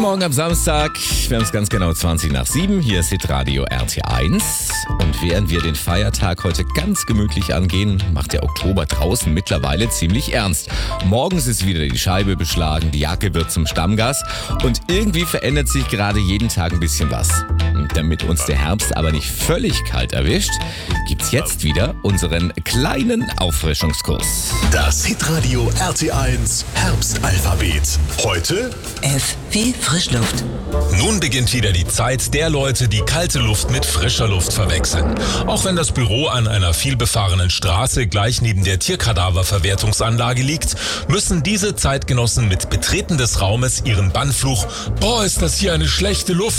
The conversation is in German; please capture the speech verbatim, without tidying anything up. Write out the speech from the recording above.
Morgen am Samstag. Wir haben es ganz genau zwanzig nach sieben. Hier ist Hitradio R T eins. Und während wir den Feiertag heute ganz gemütlich angehen, macht der Oktober draußen mittlerweile ziemlich ernst. Morgens ist wieder die Scheibe beschlagen, die Jacke wird zum Stammgast und irgendwie verändert sich gerade jeden Tag ein bisschen was. Und damit uns der Herbst aber nicht völlig kalt erwischt, gibt's jetzt wieder unseren kleinen Auffrischungskurs. Das Hitradio R T eins Herbstalphabet. Heute F wie Frischluft. Nun beginnt wieder die Zeit der Leute, die kalte Luft mit frischer Luft verwechseln. Auch wenn das Büro an einer vielbefahrenen Straße gleich neben der Tierkadaververwertungsanlage liegt, müssen diese Zeitgenossen mit Betreten des Raumes ihren Bannfluch "Boah, ist das hier eine schlechte Luft"